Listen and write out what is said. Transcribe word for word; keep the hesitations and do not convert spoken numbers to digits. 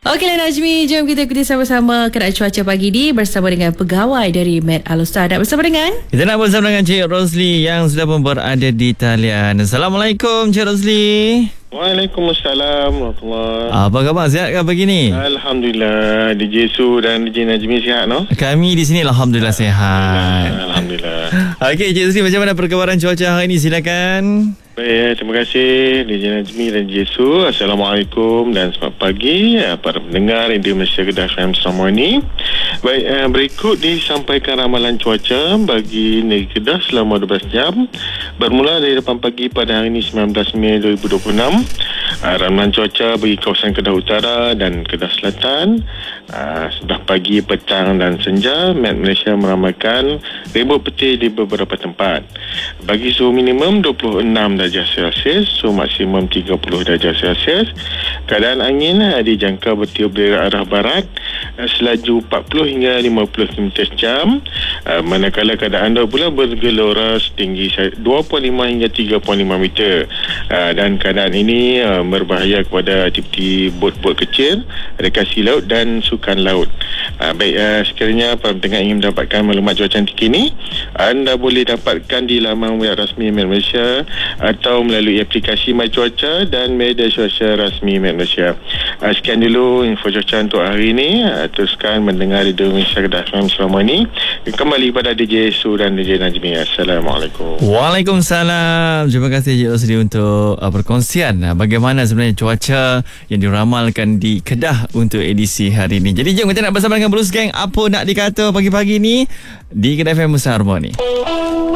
Okeylah Najmi, jom kita ikuti sama-sama keadaan cuaca pagi ni bersama dengan pegawai dari Met Alostar. Dan bersama dengan kita nak bersama dengan Cik Rosli yang sudah pun berada di talian. Assalamualaikum Cik Rosli. Waalaikumsalam warahmatullahi. Apa khabar? Sihat ke pagi ni? Alhamdulillah. D J Su dan D J Najmi sihat, no? Kami di sini Alhamdulillah sihat. Alhamdulillah. Okey Cik Rosli, macam mana perkabaran cuaca hari ini? Silakan. Baik, terima kasih D J Najmi dan D J Su. Assalamualaikum dan selamat pagi para pendengar Radio Malaysia Kedah F M semua ini. Baik, uh, berikut disampaikan ramalan cuaca bagi negeri Kedah selama dua belas jam bermula dari lapan pagi pada hari ini sembilan belas Mei dua ribu dua puluh enam. Uh, ramalan cuaca bagi kawasan Kedah Utara dan Kedah Selatan uh, sebelah pagi, petang dan senja, Met Malaysia meramalkan ribut petir di beberapa tempat. Bagi suhu minimum dua puluh enam darjah Celsius, suhu maksimum tiga puluh darjah Celsius. Keadaan angin uh, dijangka bertiup dari arah barat uh, selaju empat puluh hingga lima puluh kilometer jam, uh, manakala keadaan anda pula bergelora setinggi dua puluh lima hingga tiga puluh lima meter, uh, dan keadaan ini uh, berbahaya kepada aktiviti bot-bot kecil, rekreasi laut dan sukan laut. Uh, baik, uh, sekiranya para pendengar ingin mendapatkan maklumat cuaca terkini, anda boleh dapatkan di laman web rasmi Met Malaysia atau melalui aplikasi My Cuaca dan media sosial rasmi Met Malaysia. Uh, sekian dulu info cuaca untuk hari ini. Uh, teruskan mendengar Radio Malaysia Kedah F M selama ini. Kembali pada D J Su dan D J Najmi. Assalamualaikum. Waalaikumsalam. Terima kasih Cik Rosli untuk uh, perkongsian uh, bagaimana sebenarnya cuaca yang diramalkan di Kedah untuk edisi hari ini. Jadi jom kita nak bersama dengan Bruce Gang. Apa nak dikata pagi-pagi ni di Kedah F M Besar ni.